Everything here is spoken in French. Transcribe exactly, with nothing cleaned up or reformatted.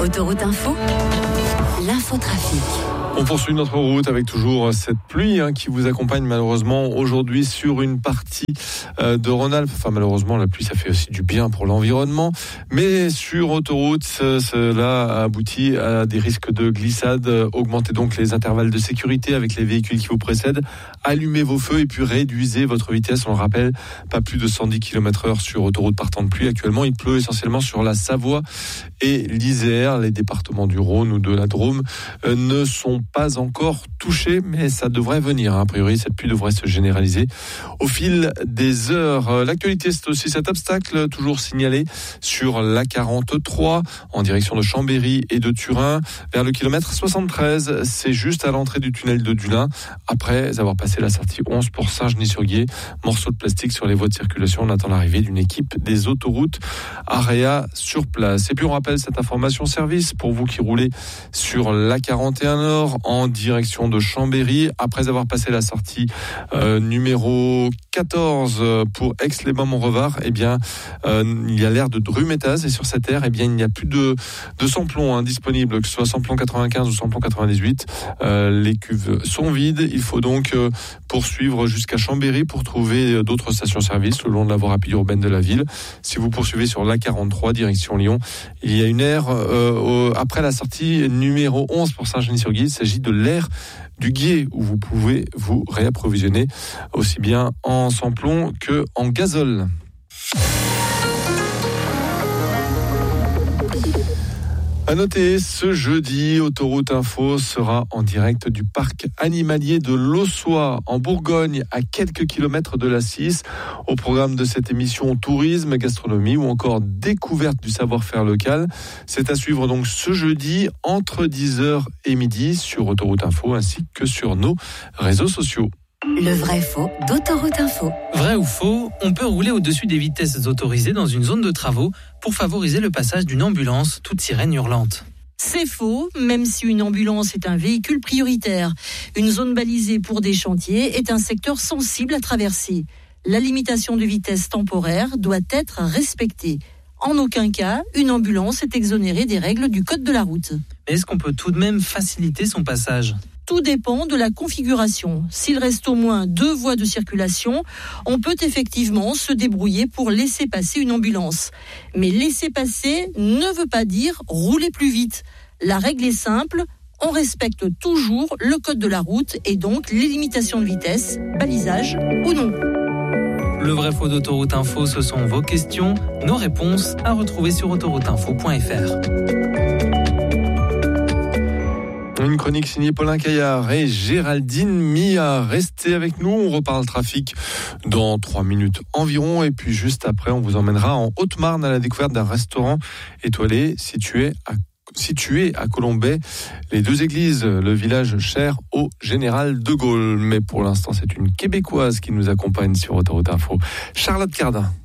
Autoroute Info, l'infotrafic. On poursuit notre route avec toujours cette pluie hein, qui vous accompagne malheureusement aujourd'hui sur une partie euh, de Rhône-Alpes. Enfin malheureusement la pluie ça fait aussi du bien pour l'environnement. Mais sur autoroute ce, cela aboutit à des risques de glissade. Augmentez donc les intervalles de sécurité avec les véhicules qui vous précèdent. Allumez vos feux et puis réduisez votre vitesse. On le rappelle, pas plus de cent dix kilomètres heure sur autoroute par temps de pluie. Actuellement il pleut essentiellement sur la Savoie et l'Isère. Les départements du Rhône ou de la Drôme euh, ne sont pas encore touché, mais ça devrait venir. A priori, cette pluie devrait se généraliser au fil des heures. L'actualité, c'est aussi cet obstacle toujours signalé sur l'A quarante-trois en direction de Chambéry et de Turin vers le kilomètre soixante-treize. C'est juste à l'entrée du tunnel de Dulin après avoir passé la sortie onze pour Saint-Genis-sur-Guiers. Morceau de plastique sur les voies de circulation. On attend l'arrivée d'une équipe des autoroutes Area sur place. Et puis on rappelle cette information service pour vous qui roulez sur l'A quarante et un Nord en direction de Chambéry, après avoir passé la sortie euh, numéro quatorze pour Aix-les-Bains-Montrevard, eh bien, euh, il y a l'aire de Drumettaz et sur cette aire, eh bien, il n'y a plus de, de samplon hein, disponible, que ce soit samplon quatre-vingt-quinze ou samplon quatre-vingt-dix-huit. Euh, les cuves sont vides. Il faut donc euh, poursuivre jusqu'à Chambéry pour trouver d'autres stations-service le long de la voie rapide urbaine de la ville. Si vous poursuivez sur l'A quarante-trois, direction Lyon, il y a une aire euh, au, après la sortie numéro onze pour Saint-Genis-sur-Guiers. Il s'agit de l'aire du Guiers où vous pouvez vous réapprovisionner aussi bien en samplon que en gazole. À noter, ce jeudi, Autoroute Info sera en direct du parc animalier de l'Ossois, en Bourgogne, à quelques kilomètres de la Cisse. Au programme de cette émission, tourisme, gastronomie ou encore découverte du savoir-faire local. C'est à suivre donc ce jeudi entre dix heures et midi sur Autoroute Info ainsi que sur nos réseaux sociaux. Le vrai faux d'Autoroute Info. Vrai ou faux, on peut rouler au-dessus des vitesses autorisées dans une zone de travaux pour favoriser le passage d'une ambulance, toute sirène hurlante. C'est faux, même si une ambulance est un véhicule prioritaire. Une zone balisée pour des chantiers est un secteur sensible à traverser. La limitation de vitesse temporaire doit être respectée. En aucun cas, une ambulance est exonérée des règles du code de la route. Mais est-ce qu'on peut tout de même faciliter son passage ? Tout dépend de la configuration. S'il reste au moins deux voies de circulation, on peut effectivement se débrouiller pour laisser passer une ambulance. Mais laisser passer ne veut pas dire rouler plus vite. La règle est simple, on respecte toujours le code de la route et donc les limitations de vitesse, balisage ou non. Le vrai faux d'Autoroute Info, ce sont vos questions, nos réponses à retrouver sur autoroute info point f r. Une chronique signée Paulin Caillard et Géraldine Mia. Restez avec nous, on reparle trafic dans trois minutes environ. Et puis juste après, on vous emmènera en Haute-Marne à la découverte d'un restaurant étoilé situé à, situé à Colombey. Les deux églises, le village cher au général de Gaulle. Mais pour l'instant, c'est une Québécoise qui nous accompagne sur Autoroute Info. Charlotte Cardin.